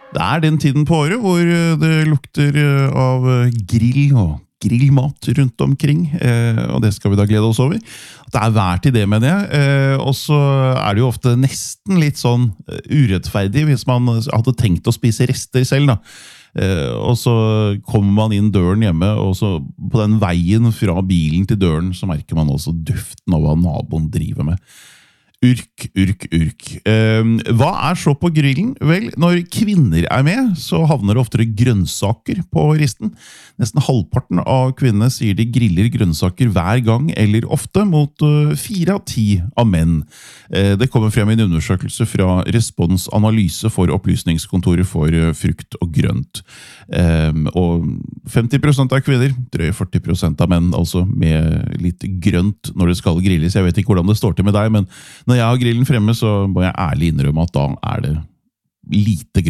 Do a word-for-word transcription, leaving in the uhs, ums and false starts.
Det er den tiden på året hvor det lukter av grill og grillmat rundt omkring, og det skal vi da glede oss over. Det er vært i det, mener jeg, og så er det jo ofte nesten litt sånn urettferdig hvis man hadde tenkt å spise rester selv da. Og så kommer man inn døren hjemme, og så på den veien fra bilen til døren så merker man også duften av hva naboen driver med. Urk, urk, urk. Eh, hva er så på grillen? Vel, når kvinner er med, så havner det oftere grønnsaker på risten. Nesten halvparten av kvinnene sier de griller grønnsaker hver gang eller ofte, mot uh, fire av ti av menn. Eh, det kommer frem i en undersøkelse fra Respons Analyse for Opplysningskontoret for uh, frukt og grønt. Eh, og femti prosent av kvinner, drøye førti prosent av menn, altså med litt grønt når det skal grilles. Jeg vet ikke hvordan det står til med deg, men når jeg har grillen fremme, så må jeg ærlig innrømme at da er det lite grønt.